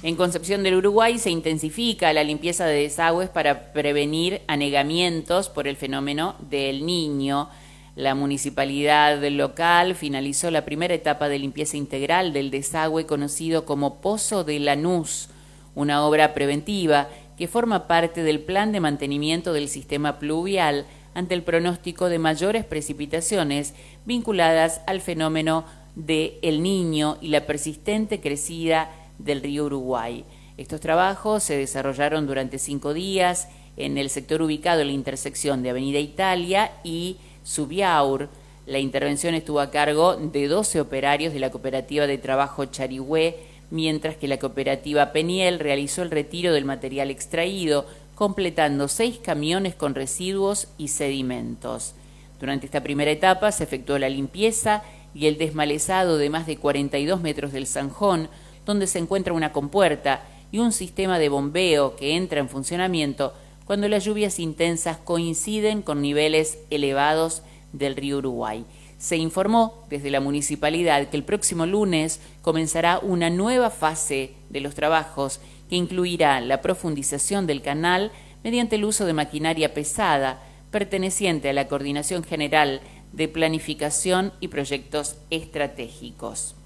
En Concepción del Uruguay se intensifica la limpieza de desagües para prevenir anegamientos por el fenómeno del Niño. La municipalidad local finalizó la primera etapa de limpieza integral del desagüe conocido como Pozo de Lanús, una obra preventiva que forma parte del plan de mantenimiento del sistema pluvial ante el pronóstico de mayores precipitaciones vinculadas al fenómeno de El Niño y la persistente crecida del río Uruguay. Estos trabajos se desarrollaron durante 5 días en el sector ubicado en la intersección de Avenida Italia y Subiaur. La intervención estuvo a cargo de 12 operarios de la cooperativa de trabajo Charigüe, mientras que la cooperativa Peniel realizó el retiro del material extraído, completando 6 camiones con residuos y sedimentos. Durante esta primera etapa se efectuó la limpieza y el desmalezado de más de 42 metros del zanjón, donde se encuentra una compuerta y un sistema de bombeo que entra en funcionamiento cuando las lluvias intensas coinciden con niveles elevados del río Uruguay. Se informó desde la municipalidad que el próximo lunes comenzará una nueva fase de los trabajos que incluirá la profundización del canal mediante el uso de maquinaria pesada perteneciente a la Coordinación General de Planificación y Proyectos Estratégicos.